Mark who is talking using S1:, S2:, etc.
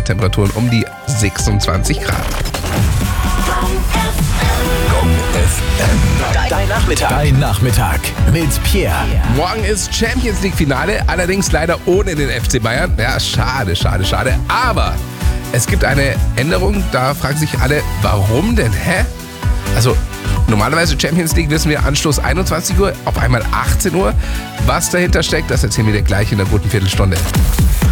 S1: Temperaturen um die 26 Grad.
S2: Dein Nachmittag. Dein Nachmittag mit Pierre.
S1: Morgen ist Champions League Finale, allerdings leider ohne den FC Bayern. Ja, schade. Aber es gibt eine Änderung, da fragen sich alle, warum denn? Also normalerweise Champions League wissen wir Anstoß 21 Uhr, auf einmal 18 Uhr. Was dahinter steckt, das erzählen wir dir gleich in einer guten Viertelstunde.